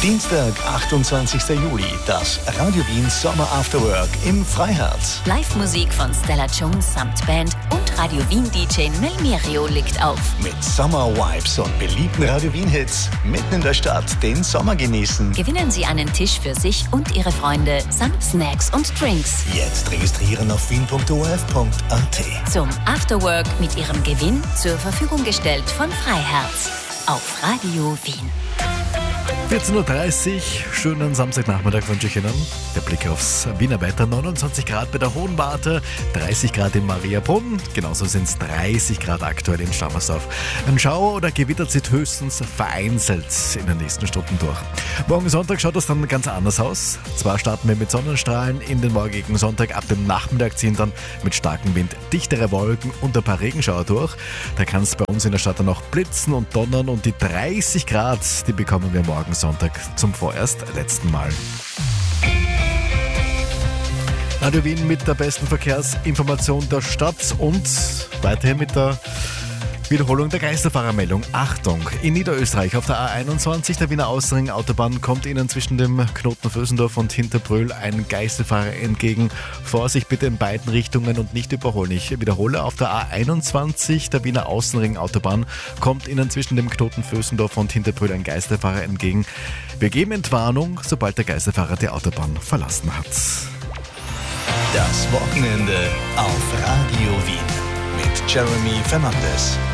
Dienstag, 28. Juli, das Radio Wien Sommer After Work im Freiherz. Live-Musik von Stella Jones samt Band und Radio Wien-DJ Melmerio legt auf. Mit Sommer-Vibes und beliebten Radio Wien-Hits mitten in der Stadt den Sommer genießen. Gewinnen Sie einen Tisch für sich und Ihre Freunde samt Snacks und Drinks. Jetzt registrieren auf wien.orf.at. Zum Afterwork mit Ihrem Gewinn zur Verfügung gestellt von Freiherz auf Radio Wien. 14.30 Uhr, schönen Samstagnachmittag wünsche ich Ihnen. Der Blick aufs Wiener Wetter, 29 Grad bei der Hohen Warte, 30 Grad in Mariabrunn, genauso sind es 30 Grad aktuell in Stammersdorf. Ein Schauer oder Gewitter zieht höchstens vereinzelt in den nächsten Stunden durch. Morgen Sonntag schaut das dann ganz anders aus. Zwar starten wir mit Sonnenstrahlen in den morgigen Sonntag, ab dem Nachmittag ziehen dann mit starkem Wind dichtere Wolken und ein paar Regenschauer durch. Da kann es bei uns in der Stadt dann auch blitzen und donnern und die 30 Grad, die bekommen wir morgen Sonntag zum vorerst letzten Mal. Radio Wien mit der besten Verkehrsinformation der Stadt und weiterhin mit der Wiederholung der Geisterfahrermeldung. Achtung! In Niederösterreich auf der A21 der Wiener Außenring Autobahn kommt Ihnen zwischen dem Knoten Vösendorf und Hinterbrühl ein Geisterfahrer entgegen. Vorsicht bitte in beiden Richtungen und nicht überholen. Ich wiederhole, auf der A21 der Wiener Außenring Autobahn kommt Ihnen zwischen dem Knoten Vösendorf und Hinterbrühl ein Geisterfahrer entgegen. Wir geben Entwarnung, sobald der Geisterfahrer die Autobahn verlassen hat. Das Wochenende auf Radio Wien mit Jeremy Fernandes.